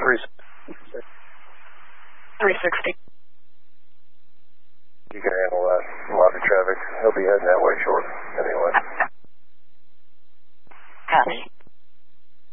360. You can handle that. A lot of traffic. He'll be heading that way short anyway. Copy.